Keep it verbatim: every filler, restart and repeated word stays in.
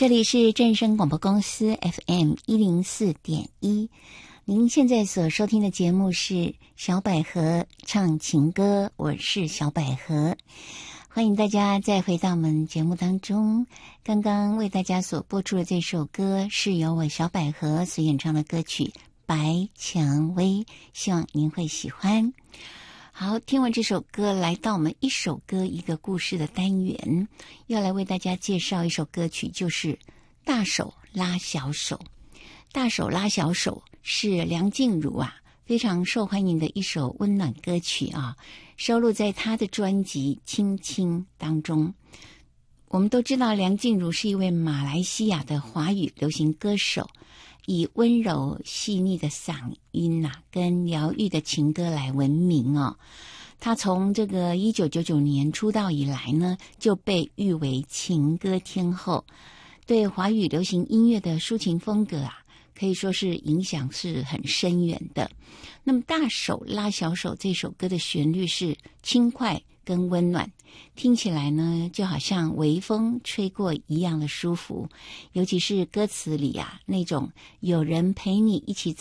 这里是正声广播公司 F M 一零四点一，您现在所收听的节目是小百合唱情歌，我是小百合，欢迎大家再回到我们节目当中。刚刚为大家所播出的这首歌是由我小百合所演唱的歌曲《白蔷薇》，希望您会喜欢。好，听完这首歌，来到我们一首歌一个故事的单元，要来为大家介绍一首歌曲，就是大手拉小手。大手拉小手是梁静茹啊非常受欢迎的一首温暖歌曲啊，收录在她的专辑《亲亲》当中。我们都知道梁静茹是一位马来西亚的华语流行歌手，以温柔细腻的嗓音啊，跟疗愈的情歌来闻名哦。他从这个一九九九年出道以来呢，就被誉为情歌天后，对华语流行音乐的抒情风格啊，可以说是影响是很深远的。那么大手拉小手这首歌的旋律是轻快跟温暖，听起来呢就好像微风吹过一样的舒服，尤其是歌词里啊那种有人陪你一起